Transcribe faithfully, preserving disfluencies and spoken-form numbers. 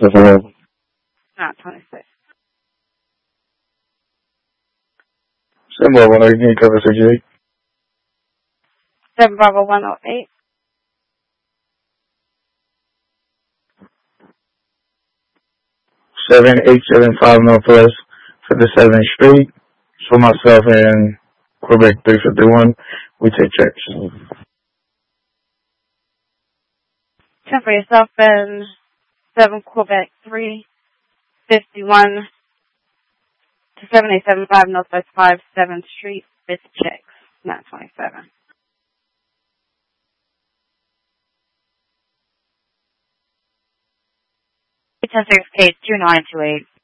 hello. Not twenty-six. Symbol one oh eight, can you cover six eight? seven Bravo one oh eight. seven eight seven five Northwest fifty-seventh Street. For myself and Quebec three fifty-one, we take checks. ten for yourself and seven Quebec three fifty-one to seven eight seven five Northwest fifty-seventh Street with checks. Not twenty-seven. ten six K two nine two eight.